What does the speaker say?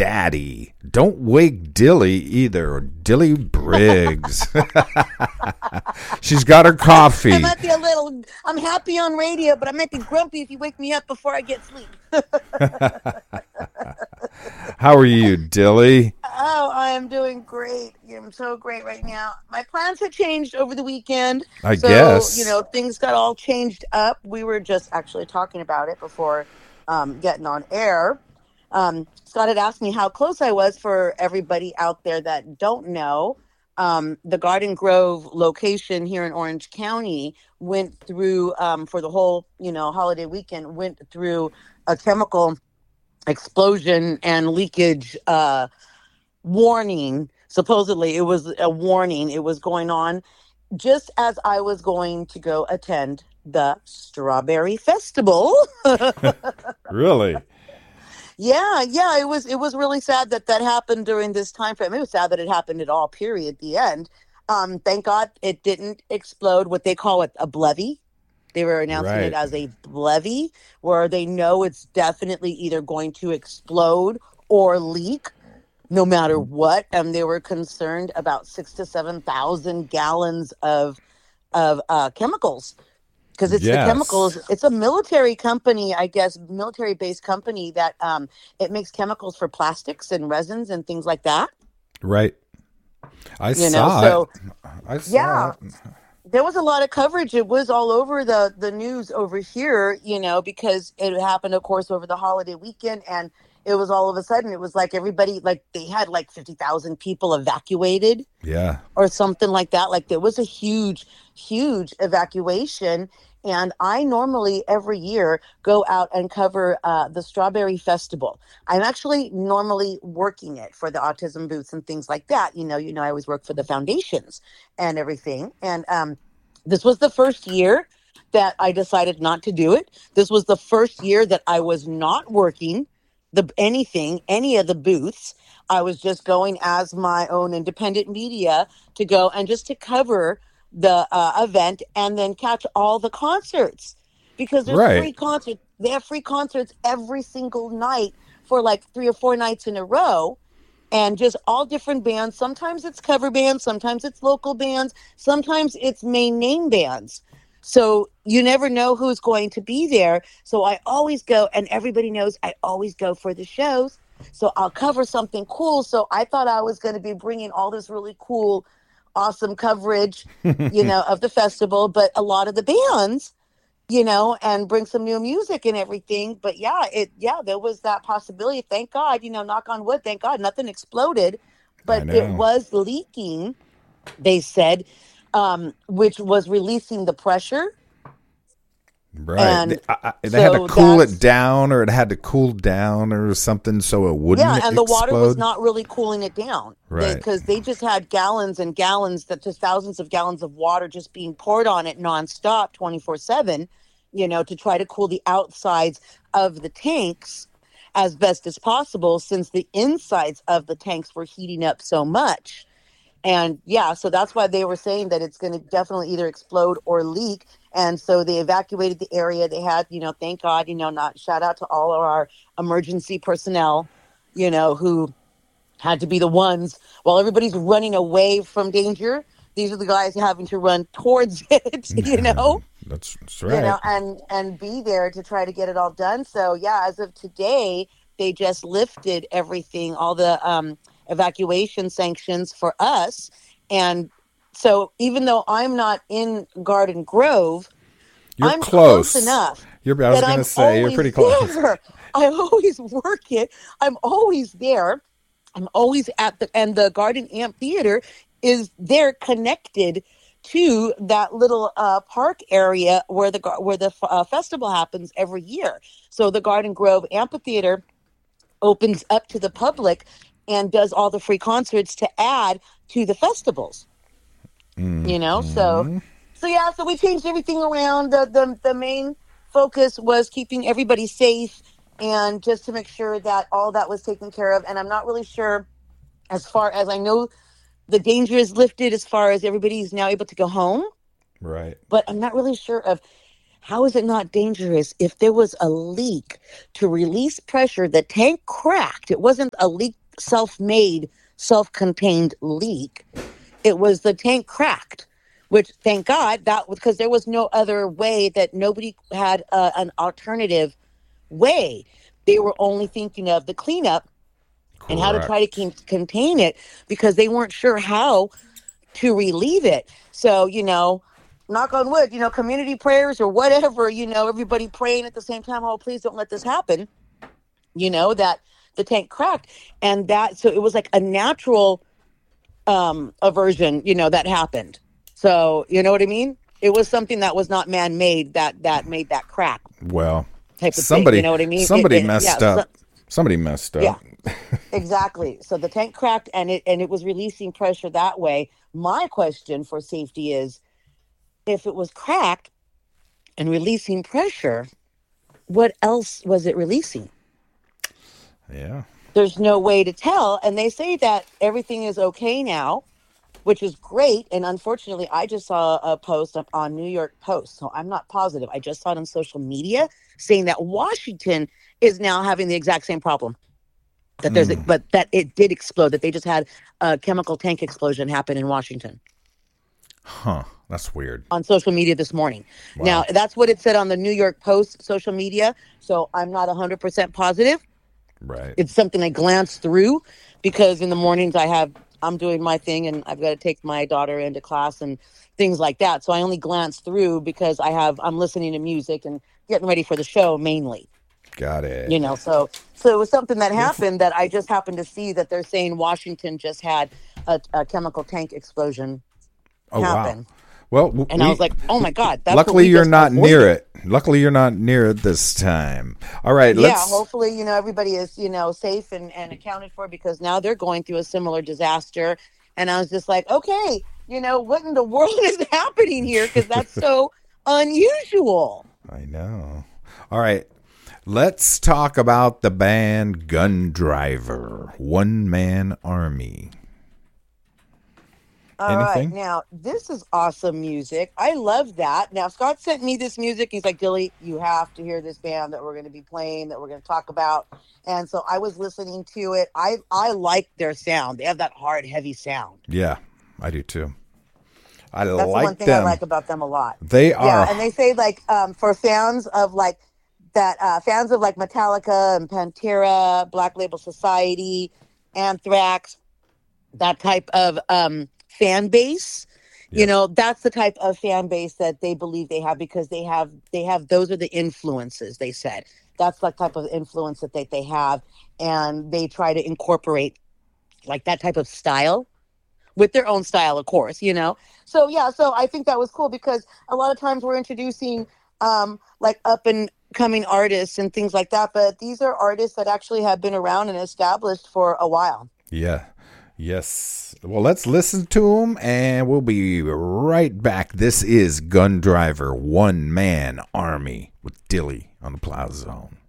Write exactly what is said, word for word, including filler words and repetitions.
Daddy. Don't wake Dilly either, or Dilly Briggs. She's got her coffee. I might be a little, I'm happy on radio, but I might be grumpy if you wake me up before I get sleep. How are you, Dilly? Oh, I am doing great. I'm so great right now. My plans had changed over the weekend. I so, guess. you know, things got all changed up. We were just actually talking about it before um, getting on air. Um, Scott had asked me how close I was. For everybody out there that don't know, um, the Garden Grove location here in Orange County went through, um, for the whole, you know, holiday weekend, went through a chemical explosion and leakage uh, warning. Supposedly it was a warning. It was going on just as I was going to go attend the Strawberry Festival. Really? Yeah, yeah, it was it was really sad that that happened during this time frame. It was sad that it happened at all, period, the end. Um, thank God it didn't explode. What they call it, a blevy. They were announcing Right. it as a blevy, where they know it's definitely either going to explode or leak, no matter what. And they were concerned about six to seven thousand gallons of of uh, chemicals, because it's Yes. the chemicals. It's a military company, I guess, military based company that um, it makes chemicals for plastics and resins and things like that. Right. I You saw know, so it. I saw yeah. it. There was a lot of coverage. It was all over the, the news over here, you know, because it happened, of course, over the holiday weekend. And it was all of a sudden, it was like everybody, like they had like fifty thousand people evacuated Yeah. or something like that. Like there was a huge, huge evacuation. And I normally every year go out and cover uh, the Strawberry Festival. I'm actually normally working it for the autism booths and things like that. You know, you know, I always work for the foundations and everything. And um, this was the first year that I decided not to do it. This was the first year that I was not working the anything, any of the booths. I was just going as my own independent media to go and just to cover the uh, event and then catch all the concerts, because there's Right. free concerts. They have free concerts every single night for like three or four nights in a row, and just all different bands. Sometimes it's cover bands, sometimes it's local bands, sometimes it's main name bands. So you never know who's going to be there. So I always go, and everybody knows I always go for the shows. So I'll cover something cool. So I thought I was going to be bringing all this really cool, awesome coverage, you know, of the festival, but a lot of the bands, you know, and bring some new music and everything. But yeah, it, yeah, there was that possibility. Thank God, you know, knock on wood, thank God nothing exploded, but it know. was leaking, they said, um, which was releasing the pressure. Right. And they I, I- they had so to cool that's- it down, or it had to cool down or something so it wouldn't Yeah, and the water was explode. not really cooling it down. Right. Because they, they just had gallons and gallons, that just thousands of gallons of water just being poured on it nonstop, twenty-four seven, you know, to try to cool the outsides of the tanks as best as possible, since the insides of the tanks were heating up so much. And yeah, so that's why they were saying that it's going to definitely either explode or leak. And so they evacuated the area. They had, you know, thank God, you know, not shout out to all of our emergency personnel, you know, who had to be the ones while everybody's running away from danger. These are the guys having to run towards it, you know, That's, that's right. you know, and, and be there to try to get it all done. So yeah, as of today, they just lifted everything, all the um, evacuation sanctions for us. And so even though I'm not in Garden Grove, You're I'm close. close enough. You're, I was that going I'm to say, you're always pretty close. there. I always work it. I'm always there. I'm always at the, and the Garden Amphitheater is there connected to that little uh, park area where the gar- where the uh, festival happens every year. So the Garden Grove Amphitheater opens up to the public and does all the free concerts to add to the festivals. Mm-hmm. You know, so so yeah, so we changed everything around. The the the main focus was keeping everybody safe and just to make sure that all that was taken care of. And I'm not really sure, as far as I know, the danger is lifted as far as everybody's now able to go home. Right. But I'm not really sure of how is it not dangerous if there was a leak to release pressure? The tank cracked. It wasn't a leak, self-made, self-contained leak. It was the tank cracked, which thank God that because there was no other way, that nobody had uh, an alternative way. They were only thinking of the cleanup and how to try to con- contain it because they weren't sure how to relieve it. So, you know, knock on wood, you know, community prayers or whatever, you know, everybody praying at the same time, oh, please don't let this happen, you know, that the tank cracked. And that, so it was like a natural um, aversion, you know, that happened. So, you know what I mean? It was something that was not man-made that, that made that crack. Well, type of somebody, thing, you know what I mean? somebody It- it- messed yeah, up. so- somebody messed up. Yeah. Exactly. So the tank cracked and it and it was releasing pressure that way. My question for safety is, if it was cracked and releasing pressure, what else was it releasing? Yeah. There's no way to tell. And they say that everything is okay now, which is great. And unfortunately, I just saw a post up on New York Post. So I'm not positive. I just saw it on social media saying that Washington is now having the exact same problem. That there's, a, but that it did explode. That they just had a chemical tank explosion happen in Washington. Huh. That's weird. On social media this morning. Wow. Now that's what it said on the New York Post social media. So I'm not one hundred percent positive. Right. It's something I glance through because in the mornings I have I'm doing my thing and I've got to take my daughter into class and things like that. So I only glance through because I have I'm listening to music and getting ready for the show mainly. Got it. You know, so so it was something that happened that I just happened to see that they're saying Washington just had a, a chemical tank explosion oh, happen. Wow. Well, w- And we, I was like, oh my God. That's luckily what we you're just not avoided. near it. Luckily you're not near it this time. All right. Yeah, Let's. hopefully, you know, everybody is, you know, safe and, and accounted for because now they're going through a similar disaster. And I was just like, okay, you know, what in the world is happening here? Because that's so unusual. I know. All right. Let's talk about the band Gun Driver, One Man Army. All right, Anything? now this is awesome music. I love that. Now Scott sent me this music. He's like, Dilly, you have to hear this band that we're going to be playing, that we're going to talk about. And so I was listening to it. I I like their sound. They have that hard, heavy sound. Yeah, I do too. I That's like the one thing them. I like about them a lot. They are. Yeah, and they say like um, for fans of like that, uh, fans of like Metallica and Pantera, Black Label Society, Anthrax, that type of um, fan base. You Yep. know, that's the type of fan base that they believe they have because they have they have those are the influences. They said that's the type of influence that they they have, and they try to incorporate like that type of style with their own style, of course, you know? So, yeah, so I think that was cool because a lot of times we're introducing um, like up and coming artists and things like that. But these are artists that actually have been around and established for a while. Yeah. Yes. Well, let's listen to them and we'll be right back. This is Gun Driver, One Man Army with Dilly on the Plaza Zone.